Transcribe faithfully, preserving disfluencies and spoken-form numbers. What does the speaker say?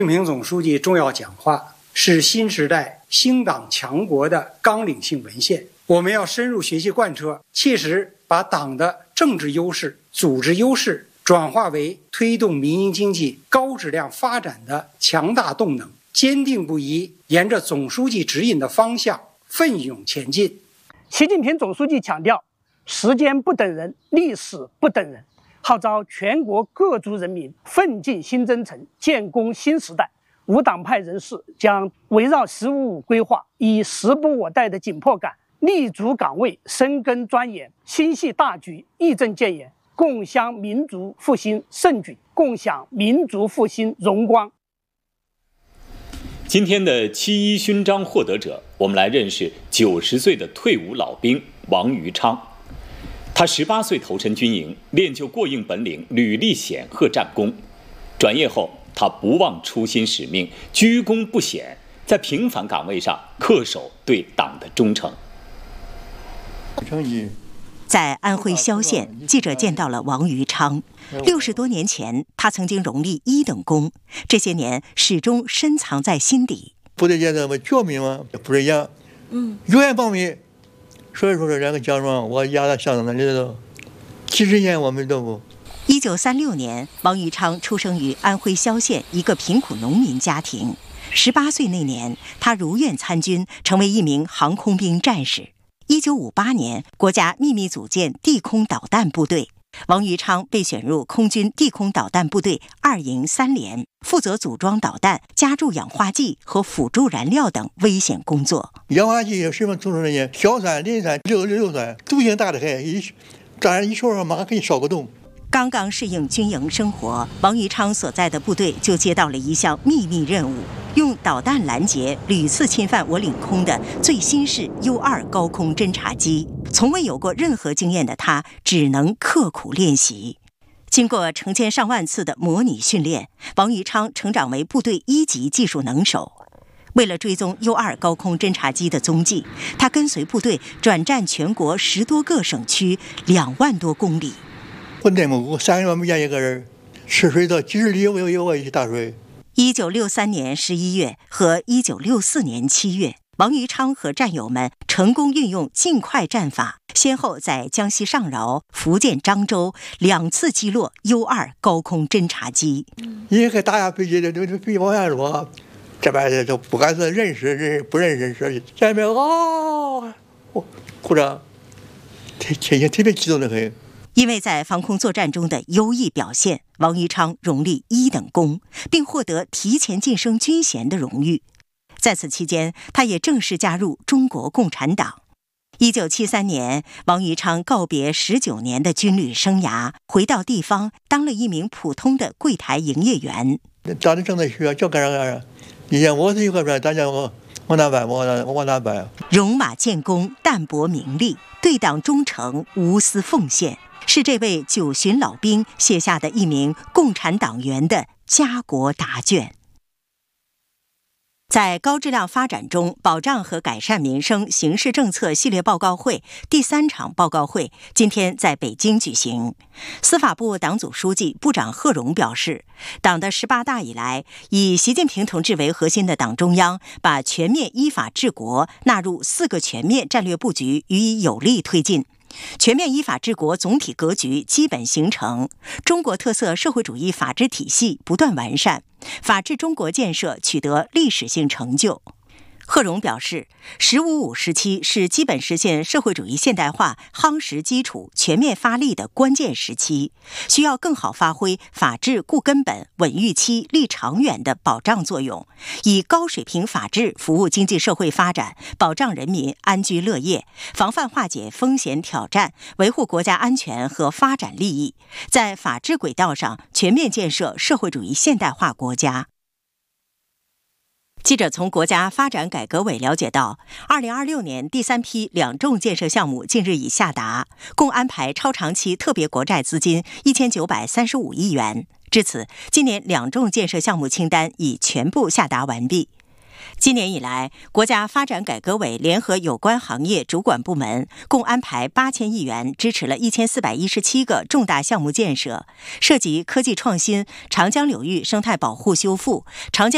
近平总书记重要讲话是新时代兴党强国的纲领性文献，我们要深入学习贯彻，切实把党的政治优势、组织优势转化为推动民营经济高质量发展的强大动能，坚定不移沿着总书记指引的方向奋勇前进。 习近平总书记强调，时间不等人，历史不等人，号召全国各族人民奋进新征程，建功新时代。无党派人士将围绕“十五五”规划，以时不我待的紧迫感，立足岗位，深耕钻研，心系大局，义正谏言，共襄民族复兴盛举，共享民族复兴荣光。 今天的七一勋章获得者，我们来认识九十岁的退伍老兵王于昌。他十八岁投身军营，练就过硬本领，屡立显赫战功。转业后，他不忘初心使命，居功不显，在平凡岗位上恪守对党的忠诚。 在安徽萧县，记者见到了王于昌。六十多年前，他曾经荣立一等功，这些年始终深藏在心底。 部队阶段嘛，教民嘛不是一样，嗯，永远保密。所以说，这个奖状我压在箱子那里头，几十年我们都不。 一九三六年，王于昌出生于安徽萧县一个贫苦农民家庭。十八岁那年，他如愿参军，成为一名航空兵战士。一九五八年，国家秘密组建地空导弹部队，王于昌被选入空军地空导弹部队二营三连，负责组装导弹、加注氧化剂和辅助燃料等危险工作。 氧化剂什么组成的？硝酸、磷酸、硫硫酸，毒性大的很，一当然一烧上马上可以烧个洞。 刚刚适应军营生活，王于昌所在的部队就接到了一项秘密任务，用导弹拦截屡次侵犯我领空的最新式 U 二 高空侦察机。从未有过任何经验的他，只能刻苦练习。经过成千上万次的模拟训练，王于昌成长为部队一级技术能手。为了追踪 U 二 高空侦察机的踪迹，他跟随部队转战全国十多个省区，两万多公里。 我内蒙古三个月没见一个人，吃水到几十里我有我一大水。 一九六三年十一月和一九六四年七月，王于昌和战友们成功运用尽快战法，先后在江西上饶、福建漳州两次击落 U 二 高空侦察机。 一个打下飞机的，飞机往下落，这边就不管是认识人不认识人，这边啊，鼓掌，特特特别激动的很。 因为在防空作战中的优异表现，王于昌荣立一等功，并获得提前晋升军衔的荣誉。在此期间，他也正式加入中国共产党。一九七三年，王于昌告别十九年的军旅生涯，回到地方当了一名普通的柜台营业员。 当时正在学，就干啥干啥。以前我是一个人，大家我往哪办，我往往哪办。 戎马建功，淡泊名利，对党忠诚，无私奉献，是这位九旬老兵写下的一名共产党员的家国答卷。在高质量发展中保障和改善民生形势政策系列报告会第三场报告会今天在北京举行。司法部党组书记、部长贺荣表示，党的十八大以来，以习近平同志为核心的党中央把全面依法治国纳入四个全面战略布局予以有力推进。全面依法治国总体格局基本形成，中国特色社会主义法治体系不断完善，法治中国建设取得历史性成就。贺荣表示，十五五时期是基本实现社会主义现代化夯实基础、全面发力的关键时期，需要更好发挥法治固根本、稳预期、立长远的保障作用，以高水平法治服务经济社会发展，保障人民安居乐业，防范化解风险挑战，维护国家安全和发展利益，在法治轨道上全面建设社会主义现代化国家。记者从国家发展改革委了解到，二零二六年第三批两重建设项目近日已下达，共安排超长期特别国债资金一千九百三十五亿元。至此，今年两重建设项目清单已全部下达完毕。今年以来，国家发展改革委联合有关行业主管部门，共安排八千亿元，支持了一千四百一十七个重大项目建设，涉及科技创新、长江流域生态保护修复、长江